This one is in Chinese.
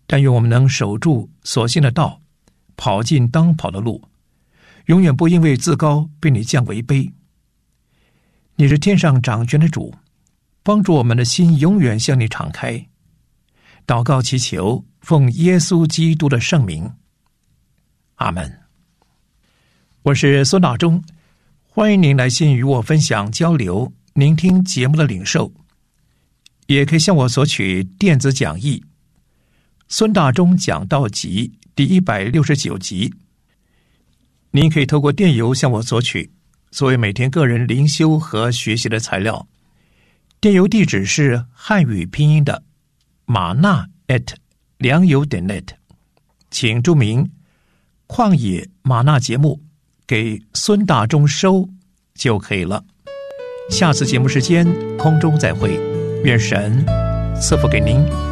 但愿我们能守住所信的道，跑进当跑的路，永远不因为自高被你降为卑。你是天上掌权的主，帮助我们的心永远向你敞开。祷告祈求，奉耶稣基督的圣名，阿们。我是孙大中，欢迎您来信与我分享交流您听节目的领受，也可以向我索取电子讲义孙大中讲道集第169集。您可以透过电邮向我索取，作为每天个人灵修和学习的材料。电邮地址是汉语拼音的马纳@良友.net，请注明旷野马纳节目给孙大中收就可以了。下次节目时间空中再会，愿神赐福给您。